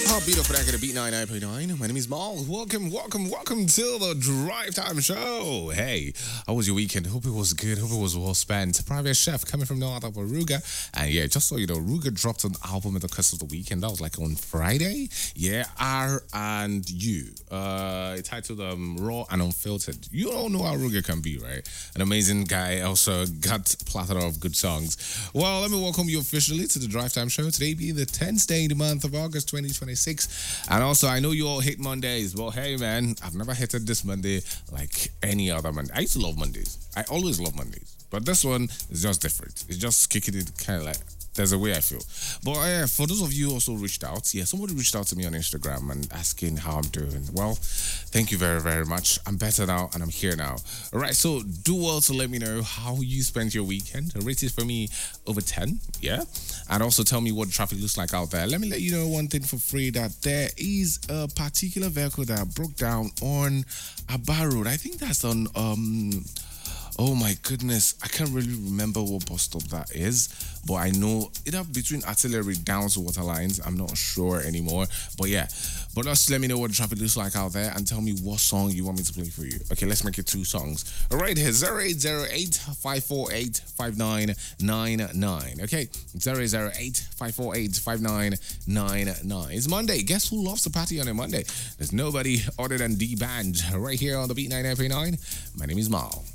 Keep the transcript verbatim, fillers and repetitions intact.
I'll beat up for that at Beat ninety-nine point nine. My name is Mal. Welcome, welcome, welcome to the Drive Time Show. Hey, how was your weekend? Hope it was good. Hope it was well spent. Private Chef coming from no other but Ruga. And yeah, just so you know, Ruga dropped an album in the course of the weekend. That was like on Friday. Yeah, R and U. Uh, it's titled um, Raw and Unfiltered. You all know how Ruga can be, right? An amazing guy. Also got a plethora of good songs. Well, let me welcome you officially to the Drive Time Show. Today being the tenth day in the month of August twenty twenty-six. And also, I know you all hate Mondays. Well, hey, man, I've never hated this Monday like any other Monday. I used to love Mondays. I always love Mondays. But this one is just different. It's just kicking it kind of like, there's a way I feel. But uh, for those of you who also reached out, yeah, somebody reached out to me on Instagram and asking how I'm doing. Well, thank you very, very much. I'm better now and I'm here now. All right, so do well to let me know how you spent your weekend. Rate it for me over ten, yeah? And also tell me what traffic looks like out there. Let me let you know one thing for free, that there is a particular vehicle that broke down on Aba Road. I think that's on... um. Oh my goodness, I can't really remember what bus stop that is, but I know either between Artillery down to Waterlines, I'm not sure anymore, but yeah. But just let me know what the traffic looks like out there and tell me what song you want me to play for you. Okay, let's make it two songs. All right, here, zero eight zero eight, five four eight, five nine nine nine. Okay, zero zero eight, five four eight, five nine nine nine. It's Monday. Guess who loves to party on a Monday? There's nobody other than D-Band right here on the Beat ninety-nine point nine. My name is Mal.